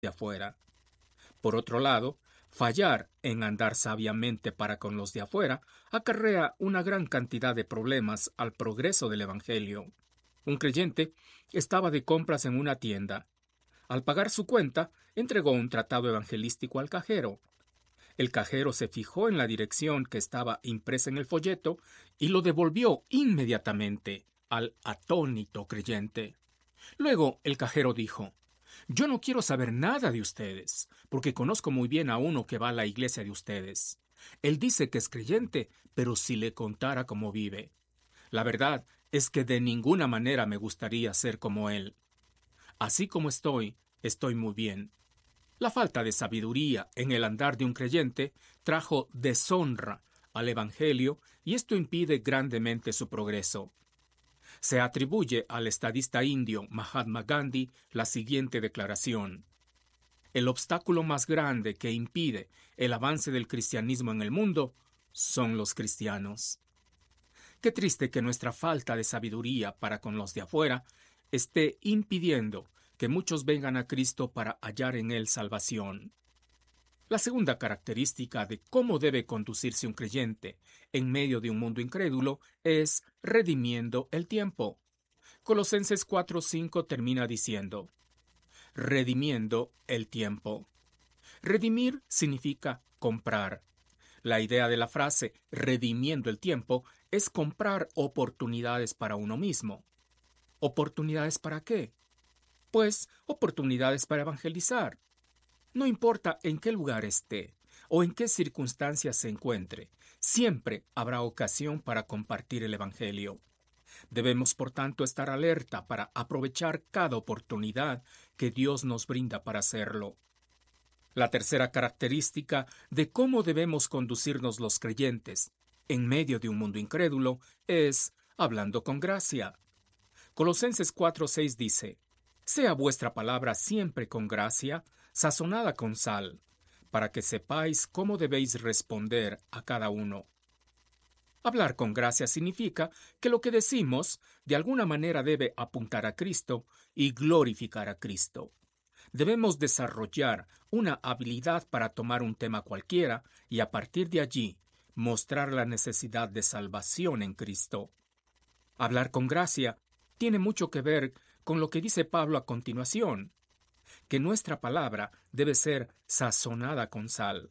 de afuera. Por otro lado, fallar en andar sabiamente para con los de afuera acarrea una gran cantidad de problemas al progreso del Evangelio. Un creyente estaba de compras en una tienda. Al pagar su cuenta, entregó un tratado evangelístico al cajero. El cajero se fijó en la dirección que estaba impresa en el folleto y lo devolvió inmediatamente al atónito creyente. Luego el cajero dijo: «Yo no quiero saber nada de ustedes, porque conozco muy bien a uno que va a la iglesia de ustedes. Él dice que es creyente, pero si le contara cómo vive. La verdad es que de ninguna manera me gustaría ser como él. Así como estoy muy bien». La falta de sabiduría en el andar de un creyente trajo deshonra al Evangelio y esto impide grandemente su progreso. Se atribuye al estadista indio Mahatma Gandhi la siguiente declaración: «El obstáculo más grande que impide el avance del cristianismo en el mundo son los cristianos». Qué triste que nuestra falta de sabiduría para con los de afuera esté impidiendo que muchos vengan a Cristo para hallar en Él salvación. La segunda característica de cómo debe conducirse un creyente en medio de un mundo incrédulo es redimiendo el tiempo. Colosenses 4:5 termina diciendo: redimiendo el tiempo. Redimir significa comprar. La idea de la frase redimiendo el tiempo es comprar oportunidades para uno mismo. ¿Oportunidades para qué? Pues oportunidades para evangelizar. No importa en qué lugar esté o en qué circunstancias se encuentre, siempre habrá ocasión para compartir el Evangelio. Debemos, por tanto, estar alerta para aprovechar cada oportunidad que Dios nos brinda para hacerlo. La tercera característica de cómo debemos conducirnos los creyentes en medio de un mundo incrédulo es hablando con gracia. Colosenses 4:6 dice: «Sea vuestra palabra siempre con gracia, sazonada con sal, para que sepáis cómo debéis responder a cada uno». Hablar con gracia significa que lo que decimos de alguna manera debe apuntar a Cristo y glorificar a Cristo. Debemos desarrollar una habilidad para tomar un tema cualquiera y a partir de allí mostrar la necesidad de salvación en Cristo. Hablar con gracia tiene mucho que ver con lo que dice Pablo a continuación, que nuestra palabra debe ser sazonada con sal.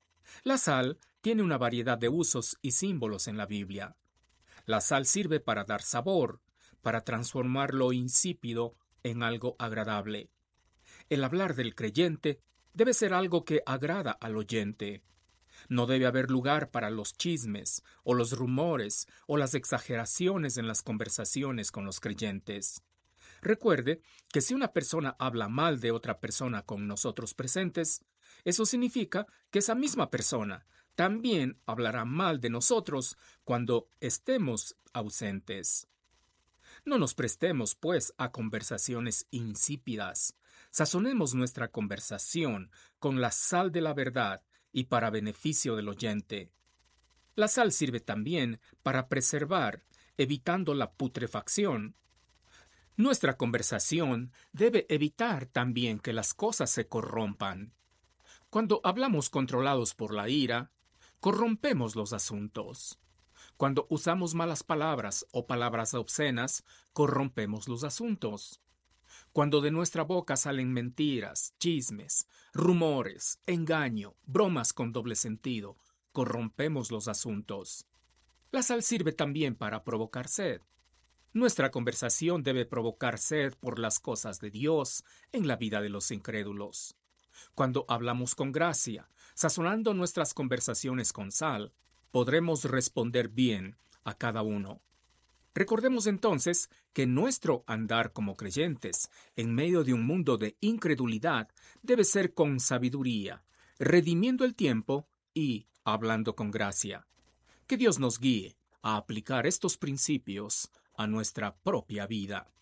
La sal tiene una variedad de usos y símbolos en la Biblia. La sal sirve para dar sabor, para transformar lo insípido en algo agradable. El hablar del creyente debe ser algo que agrada al oyente. No debe haber lugar para los chismes, o los rumores, o las exageraciones en las conversaciones con los creyentes. Recuerde que si una persona habla mal de otra persona con nosotros presentes, eso significa que esa misma persona también hablará mal de nosotros cuando estemos ausentes. No nos prestemos, pues, a conversaciones insípidas. Sazonemos nuestra conversación con la sal de la verdad y para beneficio del oyente. La sal sirve también para preservar, evitando la putrefacción. Nuestra conversación debe evitar también que las cosas se corrompan. Cuando hablamos controlados por la ira, corrompemos los asuntos. Cuando usamos malas palabras o palabras obscenas, corrompemos los asuntos. Cuando de nuestra boca salen mentiras, chismes, rumores, engaño, bromas con doble sentido, corrompemos los asuntos. La sal sirve también para provocar sed. Nuestra conversación debe provocar sed por las cosas de Dios en la vida de los incrédulos. Cuando hablamos con gracia, sazonando nuestras conversaciones con sal, podremos responder bien a cada uno. Recordemos entonces que nuestro andar como creyentes en medio de un mundo de incredulidad debe ser con sabiduría, redimiendo el tiempo y hablando con gracia. Que Dios nos guíe a aplicar estos principios a nuestra propia vida.